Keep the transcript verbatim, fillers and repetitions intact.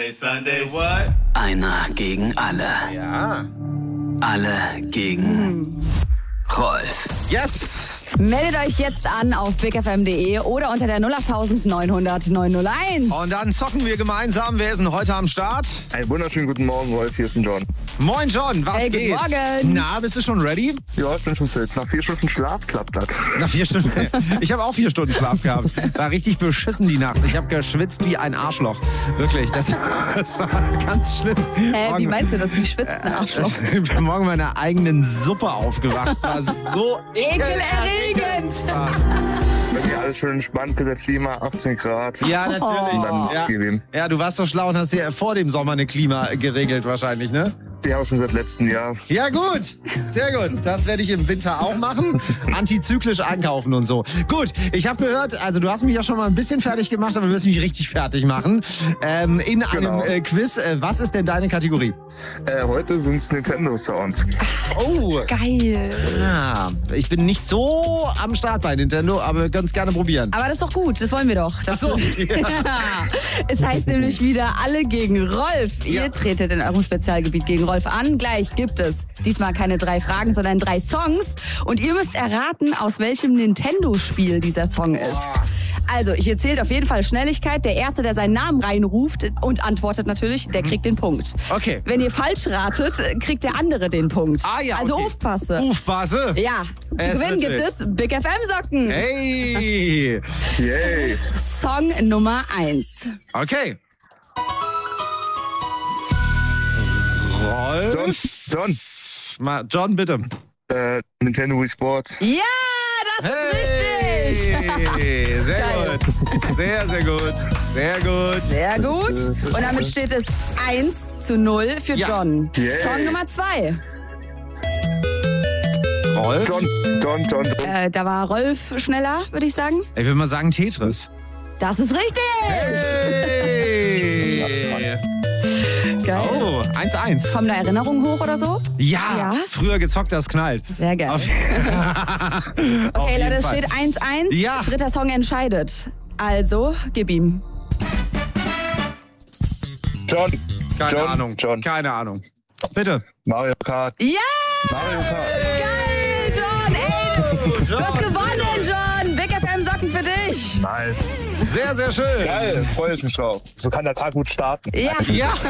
Sunday, what? Einer gegen alle. Ja. Alle gegen Rolf. Yes! Meldet euch jetzt an auf bigfm punkt de oder unter der null acht neunhundert neunhunderteins. Und dann zocken wir gemeinsam. Wer ist denn heute am Start? Einen wunderschönen guten Morgen, Rolf. Hier ist ein John. Moin John, was Hey, guten geht? Morgen. Na, bist du schon ready? Ja, ich bin schon fit. Nach vier Stunden Schlaf klappt das. Nach vier Stunden. Ich habe auch vier Stunden Schlaf gehabt. War richtig beschissen die Nacht. Ich habe geschwitzt wie ein Arschloch. Wirklich, das, das war ganz schlimm. Äh, wie meinst du das? Wie schwitzt ein Arschloch? Ich bin morgen in meiner eigenen Suppe aufgewacht. Es war so Ekelerregend. Bei mir alles schön entspannt, für das Klima, achtzehn Grad. Ja, natürlich. Und dann Ja. gib ihm. Ja, du warst so schlau und hast dir vor dem Sommer eine Klima geregelt wahrscheinlich, ne? Die habe ich schon seit letztem Jahr. Ja gut, sehr gut. Das werde ich im Winter auch machen. Antizyklisch einkaufen und so. Gut, ich habe gehört, also du hast mich ja schon mal ein bisschen fertig gemacht, aber du wirst mich richtig fertig machen. Ähm, in Genau. einem äh, Quiz. Äh, was ist denn deine Kategorie? Äh, heute sind es Nintendo Sounds. Oh, Geil. ah, ich bin nicht so am Start bei Nintendo, aber wir können es gerne probieren. Aber das ist doch gut, das wollen wir doch. Ach so. Ja. Es heißt nämlich wieder alle gegen Rolf. Ihr Ja. tretet in eurem Spezialgebiet gegen Rolf an. Gleich gibt es diesmal keine drei Fragen, sondern drei Songs. Und ihr müsst erraten, aus welchem Nintendo-Spiel dieser Song ist. Also, ich erzähle auf jeden Fall Schnelligkeit. Der Erste, der seinen Namen reinruft und antwortet natürlich, der kriegt den Punkt. Okay. Wenn ihr falsch ratet, kriegt der andere den Punkt. Ah ja, Also okay. aufpasse. Ufbase. Ja, zu Es gewinnen wird gibt wild. es Big F M-Socken. Hey. Yay! Song Nummer eins. Okay. Rolf. John, John, Mal, John, bitte. äh, Nintendo Wii Sports. Ja, das ist richtig. Hey, sehr Geil. gut. Sehr, sehr gut. Sehr gut. Sehr gut. Und damit steht es eins zu null für Ja. John. Yay. Song Nummer zwei. Rolf? John, John, John, John. Äh, da war Rolf schneller, würde ich sagen. Ich will mal sagen Tetris. Das ist richtig. Hey. Geil. Oh, eins eins. Kommen da Erinnerungen hoch oder so? Ja, Ja. früher gezockt, das knallt. Sehr geil. Auf, Auf Okay, jeden Leute, es Fall. steht eins eins. Ja. Dritter Song entscheidet. Also, gib ihm. John, Keine John, Ahnung. John. Keine Ahnung. Bitte. Mario Kart. Ja! Mario Kart. Geil, John! Ey, du hast gewonnen, John! Big F M Socken für dich! Nice. Sehr, sehr schön. Geil, freue ich mich drauf. So kann der Tag gut starten. Ja. Ja.